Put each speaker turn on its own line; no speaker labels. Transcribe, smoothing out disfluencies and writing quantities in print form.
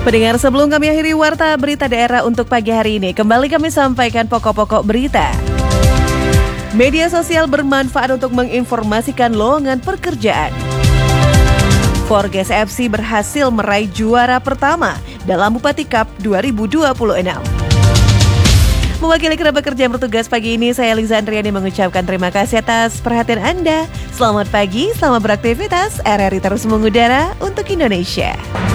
Pendengar, sebelum kami akhiri Warta Berita Daerah untuk pagi hari ini, kembali kami sampaikan pokok-pokok berita. Media sosial bermanfaat untuk menginformasikan lowongan pekerjaan. Forges FC berhasil meraih juara pertama dalam Bupati Cup 2026. Mewakili kerabat kerja yang bertugas pagi ini, saya Liza Andriani mengucapkan terima kasih atas perhatian Anda. Selamat pagi, selamat beraktivitas. RRI terus mengudara untuk Indonesia.